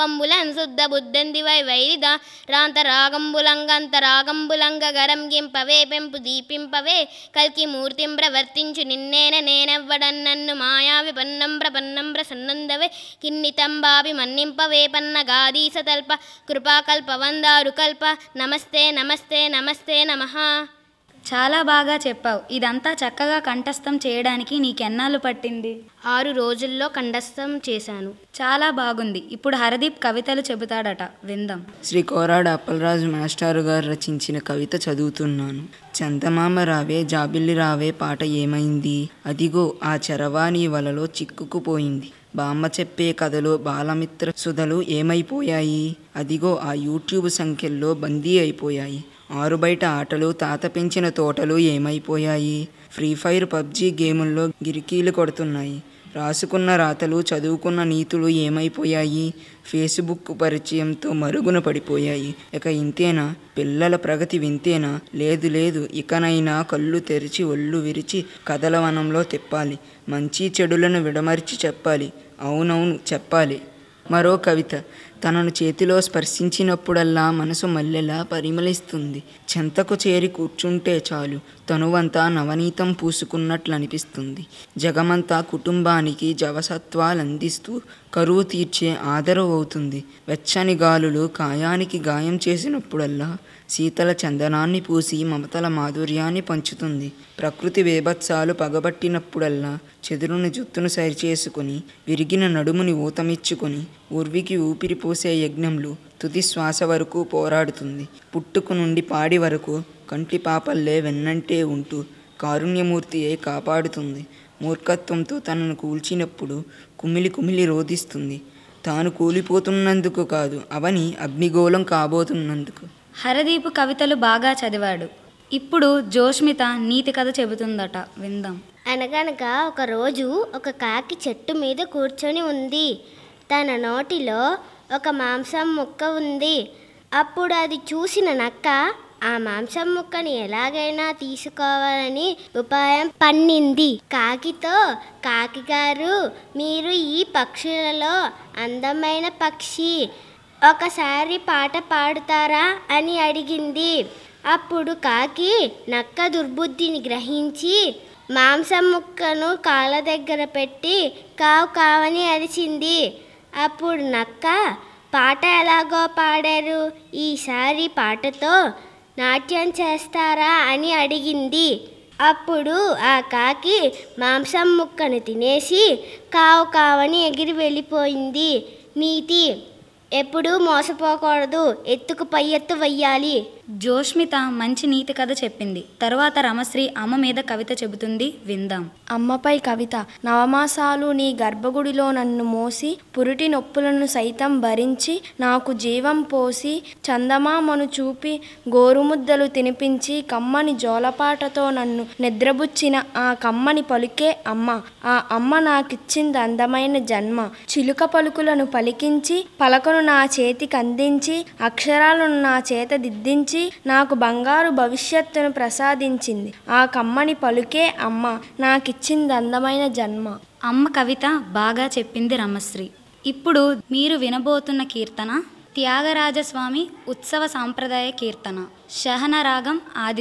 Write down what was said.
అంబులన్ శుద్ధ బుద్ధందివై వైరిద రాంతరాగంబులంగంతరాగంబులంగ గరం గింపవే పెంపు దీపింపవే కల్కి మూర్తిం ప్రవర్తించు నిన్నేన నేనెవ్వడన్నన్ను మాయా విపన్నం ప్రపన్నం ప్రసన్నందవే కిన్నితంబావి మన్నింపవే పన్నగాదీస తల్ప కృపాకల్ప వందారు కల్ప నమస్తే నమస్తే నమస్తే నమః. చాలా బాగా చెప్పావు. ఇదంతా చక్కగా కంఠస్థం చేయడానికి నీకెన్నాళ్ళు పట్టింది? 6 రోజుల్లో కంఠస్థం చేశాను. చాలా బాగుంది. ఇప్పుడు హరదీప్ కవితలు చెబుతాడట, విందాం. శ్రీ కోరాడ అప్పలరాజు మాస్టారు గారు రచించిన కవిత చదువుతున్నాను. చందమామ రావే జాబిల్లి రావే పాట ఏమైంది, అదిగో ఆ చరవాణి వలలో చిక్కుకుపోయింది. బామ్మ చెప్పే కథలో బాలమిత్ర సుధలు ఏమైపోయాయి, అదిగో ఆ యూట్యూబ్ సంఖ్యల్లో బందీ అయిపోయాయి. ఆరుబయట ఆటలు తాత పెంచిన తోటలు ఏమైపోయాయి, ఫ్రీ ఫైర్ పబ్జీ గేముల్లో గిరికీలు కొడుతున్నాయి. రాసుకున్న రాతలు చదువుకున్న నీతులు ఏమైపోయాయి, ఫేస్బుక్ పరిచయంతో మరుగున పడిపోయాయి. ఇక ఇంతేనా, పిల్లల ప్రగతి వింతేనా? లేదు లేదు, ఇకనైనా కళ్ళు తెరిచి ఒళ్ళు విరిచి కథల వనంలో తిప్పాలి. మంచి చెడులను విడమర్చి చెప్పాలి. అవునవును చెప్పాలి. మరో కవిత. తనను చేతిలో స్పర్శించినప్పుడల్లా మనసు మల్లెలా పరిమళిస్తుంది. చెంతకు చేరి కూర్చుంటే చాలు తనువంతా నవనీతం పూసుకున్నట్లు అనిపిస్తుంది. జగమంతా కుటుంబానికి జవసత్వాలందిస్తూ కరువు తీర్చే ఆదరవు అవుతుంది. వెచ్చని గాలులు కాయానికి గాయం చేసినప్పుడల్లా శీతల చందనాన్ని పూసి మమతల మాధుర్యాన్ని పంచుతుంది. ప్రకృతి వేభత్సాలు పగబట్టినప్పుడల్లా చెదురుని జుత్తును సరిచేసుకుని విరిగిన నడుముని ఊతమిచ్చుకొని ఊర్వికి ఊపిరి పోసే యజ్ఞంలో తుది శ్వాస వరకు పోరాడుతుంది. పుట్టుకు నుండి పాడి వరకు కంటి పాపల్లే వెన్నంటే ఉంటూ కారుణ్యమూర్తియే కాపాడుతుంది. మూర్ఖత్వంతో తనను కూల్చినప్పుడు కుమిలి కుమిలి రోధిస్తుంది. తాను కూలిపోతున్నందుకు కాదు, అవని అగ్నిగోళం కాబోతున్నందుకు. హరదీపు కవితలు బాగా చదివాడు. ఇప్పుడు జోష్మిత నీతి కథ చెబుతుందట, విందాం. అనగనగా ఒకరోజు ఒక కాకి చెట్టు మీద కూర్చొని ఉంది. తన నోటిలో ఒక మాంసం ముక్క ఉంది. అప్పుడు అది చూసిన నక్క ఆ మాంసం ముక్కని ఎలాగైనా తీసుకోవాలని ఉపాయం పన్నింది. కాకితో, కాకి గారు, మీరు ఈ పక్షులలో అందమైన పక్షి, ఒకసారి పాట పాడుతారా అని అడిగింది. అప్పుడు కాకి నక్క దుర్బుద్ధిని గ్రహించి మాంసం ముక్కను కాళ్ళ దగ్గర పెట్టి కావు కావని అరిచింది. అప్పుడు నక్క, పాట ఎలాగో పాడారు, ఈసారి పాటతో నాట్యం చేస్తారా అని అడిగింది. అప్పుడు ఆ కాకి మాంసం ముక్కను తినేసి కావు కావని ఎగిరి వెళ్ళిపోయింది. నీతి: ఎప్పుడూ మోసపోకూడదు, ఎత్తుకు పై ఎత్తు వెయ్యాలి. జోష్మిత మంచి నీతి కథ చెప్పింది. తరువాత రమశ్రీ అమ్మ మీద కవిత చెబుతుంది, విందాం. అమ్మపై కవిత. నవమాసాలు నీ గర్భగుడిలో నన్ను మోసి పురిటి నొప్పులను సైతం భరించి నాకు జీవం పోసి చందమామను చూపి గోరుముద్దలు తినిపించి కమ్మని జోలపాటతో నన్ను నిద్రబుచ్చిన ఆ కమ్మని పలుకే అమ్మ. ఆ అమ్మ నాకిచ్చింది అందమైన జన్మ. చిలుక పలుకులను పలికించి పలకను నా చేతికి అందించి అక్షరాలను నా చేత దిద్దించి నాకు బంగారు భవిష్యత్తును ప్రసాదించింది. ఆ కమ్మని పలుకే అమ్మ నాకిచ్చింది అందమైన జన్మ. అమ్మ కవిత బాగా చెప్పింది రమశ్రీ. ఇప్పుడు మీరు వినబోతున్న కీర్తన త్యాగరాజస్వామి ఉత్సవ సాంప్రదాయ కీర్తన. శహన రాగం ఆది